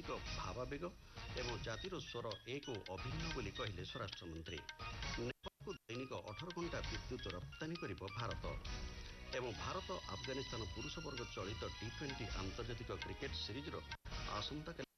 ସାଂସ୍କୃତିକ ଭାବାବେଗ ଏବଂ ଜାତିର ସ୍ୱର ଏକ ଅଭିନ୍ନ ବୋଲି କହିଲେ ସ୍ୱରାଷ୍ଟ୍ରମନ୍ତ୍ରୀ। ନେପାଳକୁ ଦୈନିକ 18 ଘଣ୍ଟା ବିଦ୍ୟୁତ୍ ରପ୍ତାନୀ କରିବ ଭାରତ। ଏବଂ ଭାରତ ଆଫଗାନିସ୍ତାନ ପୁରୁଷ ବର୍ଗ ଚଳିତ T20 ଆନ୍ତର୍ଜାତିକ କ୍ରିକେଟ୍ ସିରିଜ୍ର ଆସନ୍ତାକାଲି